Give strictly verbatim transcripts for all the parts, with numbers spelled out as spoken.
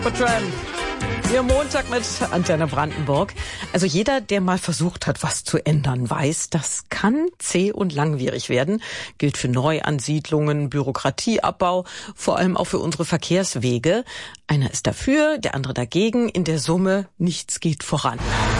Tram. Ihr Montag mit Antenne Brandenburg. Also jeder, der mal versucht hat, was zu ändern, weiß, das kann zäh und langwierig werden. Gilt für Neuansiedlungen, Bürokratieabbau, vor allem auch für unsere Verkehrswege. Einer ist dafür, der andere dagegen. In der Summe, nichts geht voran.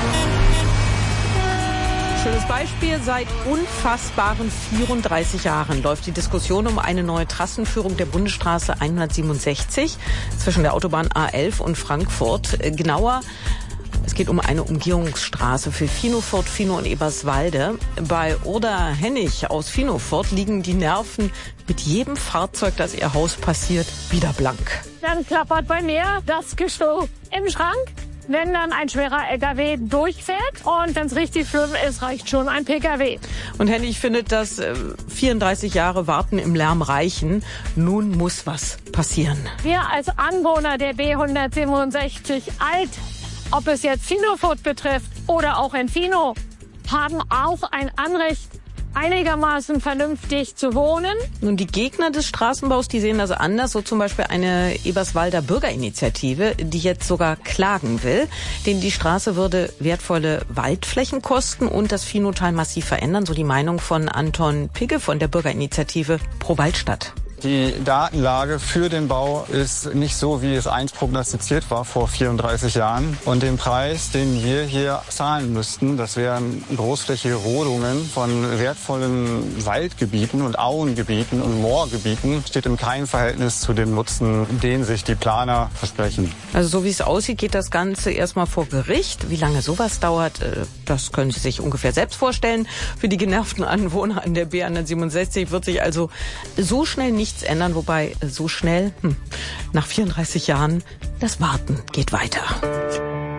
Schönes Beispiel, seit unfassbaren vierunddreißig Jahren läuft die Diskussion um eine neue Trassenführung der Bundesstraße hundertsiebenundsechzig zwischen der Autobahn A elf und Frankfurt. Genauer, es geht um eine Umgehungsstraße für Finofurt, Finow und Eberswalde. Bei Oda Hennig aus Finofurt liegen die Nerven mit jedem Fahrzeug, das ihr Haus passiert, wieder blank. Dann klappert bei mir das Gestell im Schrank. Wenn dann ein schwerer L K W durchfährt und wenn es richtig schlimm ist, reicht schon ein P K W. Und Hennig findet, dass äh, vierunddreißig Jahre Warten im Lärm reichen. Nun muss was passieren. Wir als Anwohner der B hundertsiebenundsechzig Alt, ob es jetzt Finofurt betrifft oder auch in Finow, haben auch ein Anrecht, einigermaßen vernünftig zu wohnen. Nun, die Gegner des Straßenbaus, die sehen das anders. So zum Beispiel eine Eberswalder Bürgerinitiative, die jetzt sogar klagen will. Denn die Straße würde wertvolle Waldflächen kosten und das Finowtal massiv verändern. So die Meinung von Anton Pigge von der Bürgerinitiative Pro Waldstadt. Die Datenlage für den Bau ist nicht so, wie es einst prognostiziert war vor vierunddreißig Jahren. Und den Preis, den wir hier zahlen müssten, das wären großflächige Rodungen von wertvollen Waldgebieten und Auengebieten und Moorgebieten, steht in keinem Verhältnis zu dem Nutzen, den sich die Planer versprechen. Also so wie es aussieht, geht das Ganze erstmal vor Gericht. Wie lange sowas dauert, das können Sie sich ungefähr selbst vorstellen. Für die genervten Anwohner an der B hundertsiebenundsechzig wird sich also so schnell nicht nichts ändern, wobei so schnell, hm, nach vierunddreißig Jahren, das Warten geht weiter.